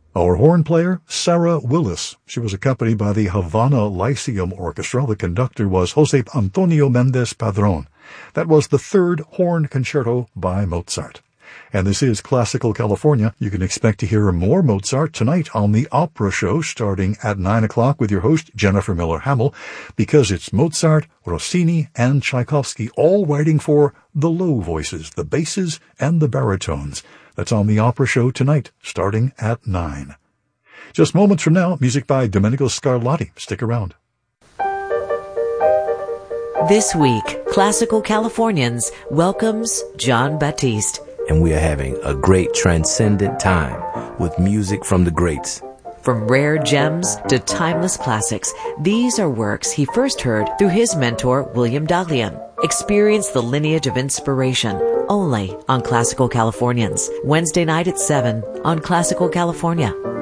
Our horn player, Sarah Willis. She was accompanied by the Havana Lyceum Orchestra. The conductor was Jose Antonio Mendez Padron. That was the third horn concerto by Mozart. And this is Classical California. You can expect to hear more Mozart tonight on the Opera Show starting at 9 o'clock with your host, Jennifer Miller Hamill, because it's Mozart, Rossini, and Tchaikovsky all writing for the low voices, the basses, and the baritones. That's on the Opera Show tonight, starting at 9. Just moments from now, music by Domenico Scarlatti. Stick around. This week, Classical Californians welcomes Jon Batiste. And we are having a great transcendent time with music from the greats. From rare gems to timeless classics, these are works he first heard through his mentor, William Daglian. Experience the lineage of inspiration only on Classical Californians. Wednesday night at 7 on Classical California.